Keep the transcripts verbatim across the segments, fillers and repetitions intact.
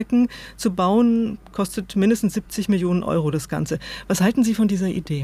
zu bauen, kostet mindestens siebzig Millionen Euro das Ganze. Was halten Sie von dieser Idee?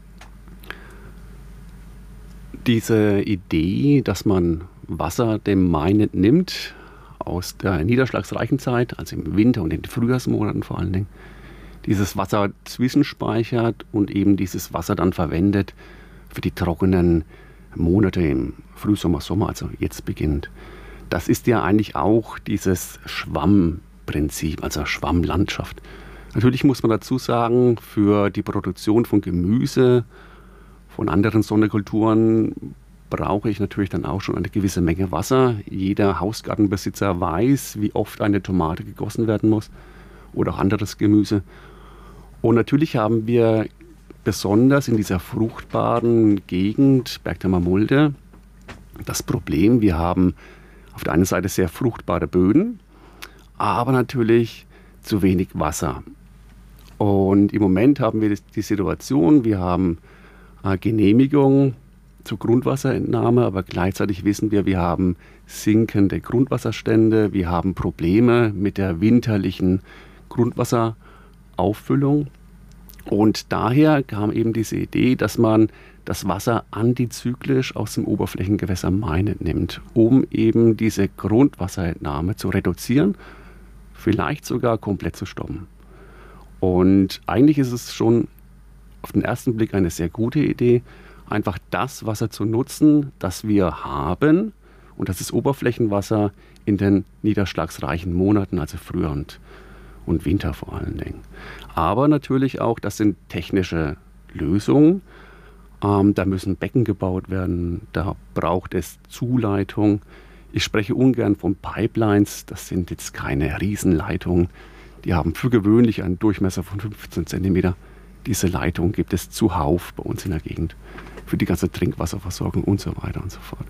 Diese Idee, dass man Wasser dem Main entnimmt aus der niederschlagsreichen Zeit, also im Winter und in den Frühjahrsmonaten vor allen Dingen, dieses Wasser zwischenspeichert und eben dieses Wasser dann verwendet für die trockenen Monate im Frühsommer, Sommer, also jetzt beginnt. Das ist ja eigentlich auch dieses Schwammprinzip, also Schwammlandschaft. Natürlich muss man dazu sagen, für die Produktion von Gemüse, von anderen Sonderkulturen brauche ich natürlich dann auch schon eine gewisse Menge Wasser. Jeder Hausgartenbesitzer weiß, wie oft eine Tomate gegossen werden muss oder auch anderes Gemüse. Und natürlich haben wir besonders in dieser fruchtbaren Gegend Bergthermer Mulde das Problem, wir haben auf der einen Seite sehr fruchtbare Böden, aber natürlich zu wenig Wasser. Und im Moment haben wir die Situation, wir haben äh, Genehmigung zur Grundwasserentnahme, aber gleichzeitig wissen wir, wir haben sinkende Grundwasserstände, wir haben Probleme mit der winterlichen Grundwasserauffüllung. Und daher kam eben diese Idee, dass man das Wasser antizyklisch aus dem Oberflächengewässer Main entnimmt, um eben diese Grundwasserentnahme zu reduzieren, vielleicht sogar komplett zu stoppen. Und eigentlich ist es schon auf den ersten Blick eine sehr gute Idee, einfach das Wasser zu nutzen, das wir haben, und das ist Oberflächenwasser in den niederschlagsreichen Monaten, also Frühjahr und, und Winter vor allen Dingen. Aber natürlich auch, das sind technische Lösungen. Ähm, da müssen Becken gebaut werden, da braucht es Zuleitung. Ich spreche ungern von Pipelines, das sind jetzt keine Riesenleitungen. Die haben für gewöhnlich einen Durchmesser von fünfzehn Zentimeter. Diese Leitung gibt es zuhauf bei uns in der Gegend für die ganze Trinkwasserversorgung und so weiter und so fort.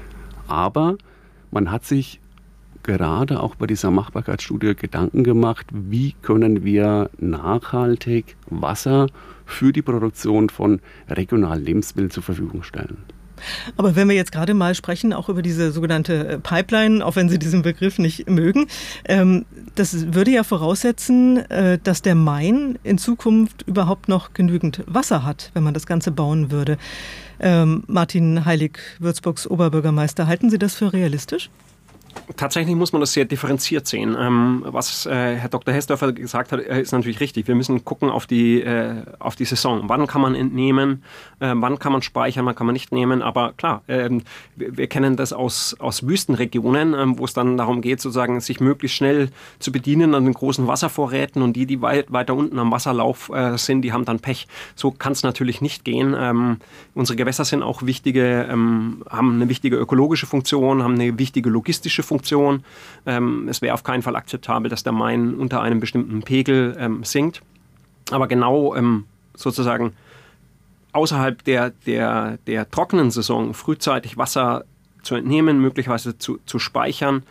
Aber man hat sich gerade auch bei dieser Machbarkeitsstudie Gedanken gemacht, wie können wir nachhaltig Wasser für die Produktion von regionalen Lebensmitteln zur Verfügung stellen. Aber wenn wir jetzt gerade mal sprechen, auch über diese sogenannte Pipeline, auch wenn Sie diesen Begriff nicht mögen, ähm, das würde ja voraussetzen, äh, dass der Main in Zukunft überhaupt noch genügend Wasser hat, wenn man das Ganze bauen würde. Ähm, Martin Heilig, Würzburgs Oberbürgermeister, halten Sie das für realistisch? Tatsächlich muss man das sehr differenziert sehen. Ähm, was äh, Herr Doktor Hessdörfer gesagt hat, ist natürlich richtig. Wir müssen gucken auf die, äh, auf die Saison. Wann kann man entnehmen, äh, wann kann man speichern, wann kann man nicht nehmen. Aber klar, äh, wir, wir kennen das aus, aus Wüstenregionen, äh, wo es dann darum geht, sozusagen sich möglichst schnell zu bedienen an den großen Wasservorräten. Und die, die weit, weiter unten am Wasserlauf äh, sind, die haben dann Pech. So kann es natürlich nicht gehen. Ähm, unsere Gewässer sind auch wichtige, ähm, haben eine wichtige ökologische Funktion, haben eine wichtige logistische Funktion. Ähm, es wäre auf keinen Fall akzeptabel, dass der Main unter einem bestimmten Pegel ähm, sinkt. Aber genau ähm, sozusagen außerhalb der, der, der trockenen Saison frühzeitig Wasser zu entnehmen, möglicherweise zu, zu speichern,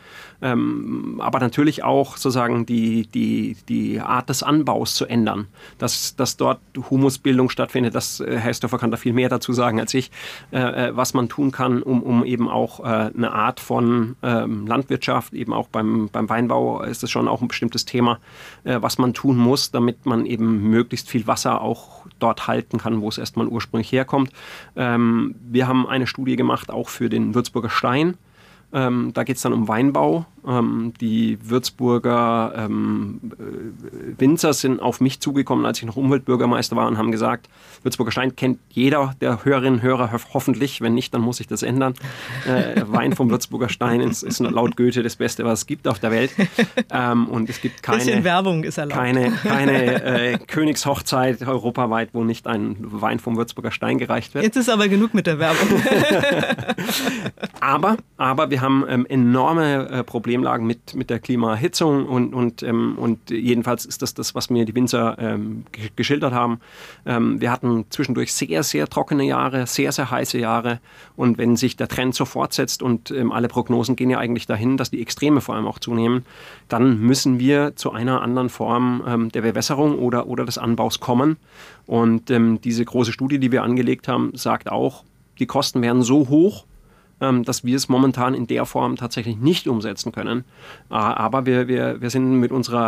ähm, aber natürlich auch sozusagen die, die, die Art des Anbaus zu ändern, dass, dass dort Humusbildung stattfindet. Das, äh, Herr Hessdörfer kann da viel mehr dazu sagen als ich, äh, was man tun kann, um, um eben auch äh, eine Art von ähm, Landwirtschaft, eben auch beim, beim Weinbau ist das schon auch ein bestimmtes Thema, äh, was man tun muss, damit man eben möglichst viel Wasser auch dort halten kann, wo es erstmal ursprünglich herkommt. Ähm, wir haben eine Studie gemacht, auch für den Würzburger Stein. Ähm, da geht es dann um Weinbau. Ähm, die Würzburger ähm, äh, Winzer sind auf mich zugekommen, als ich noch Umweltbürgermeister war, und haben gesagt, Würzburger Stein kennt jeder der Hörerinnen und Hörer ho- hoffentlich. Wenn nicht, dann muss ich das ändern. Äh, Wein vom Würzburger Stein ist, ist laut Goethe das Beste, was es gibt auf der Welt. Ähm, und es gibt keine, bisschen Werbung ist erlaubt. keine, keine äh, Königshochzeit europaweit, wo nicht ein Wein vom Würzburger Stein gereicht wird. Jetzt ist aber genug mit der Werbung. aber, aber wir haben ähm, enorme äh, Problemlagen mit, mit der Klimaerhitzung und, und, ähm, und jedenfalls ist das das, was mir die Winzer ähm, g- geschildert haben. Ähm, wir hatten zwischendurch sehr, sehr trockene Jahre, sehr, sehr heiße Jahre, und wenn sich der Trend so fortsetzt und ähm, alle Prognosen gehen ja eigentlich dahin, dass die Extreme vor allem auch zunehmen, dann müssen wir zu einer anderen Form ähm, der Bewässerung oder, oder des Anbaus kommen. Und ähm, diese große Studie, die wir angelegt haben, sagt auch, die Kosten wären so hoch, ähm, dass wir es momentan in der Form tatsächlich nicht umsetzen können. Äh, aber wir, wir, wir sind mit unserer